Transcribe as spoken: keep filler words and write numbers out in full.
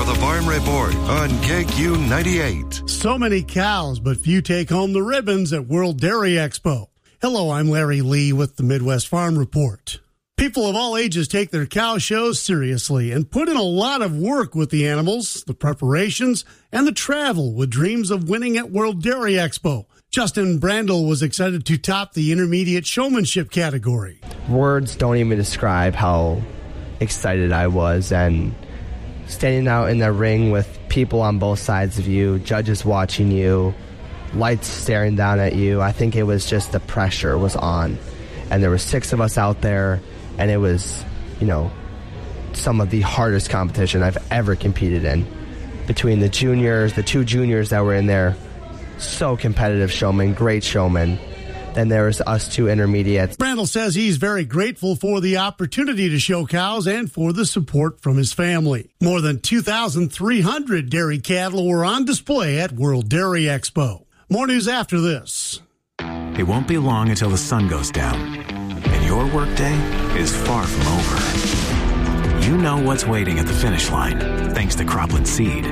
the Farm Report on K Q ninety-eight. So many cows, but few take home the ribbons at World Dairy Expo. Hello, I'm Larry Lee with the Midwest Farm Report. People of all ages take their cow shows seriously and put in a lot of work with the animals, the preparations, and the travel with dreams of winning at World Dairy Expo. Justin Brandel was excited to top the intermediate showmanship category. Words don't even describe how excited I was, and standing out in the ring with people on both sides of you, judges watching you, lights staring down at you. I think it was just the pressure was on, and there were six of us out there, and it was, you know, some of the hardest competition I've ever competed in. Between the juniors, the two juniors that were in there, so competitive showmen, great showmen. Then there was us two intermediates. Brandel says he's very grateful for the opportunity to show cows and for the support from his family. More than two thousand three hundred dairy cattle were on display at World Dairy Expo. More news after this. It won't be long until the sun goes down, and your workday is far from over. You know what's waiting at the finish line, thanks to Cropland Seed.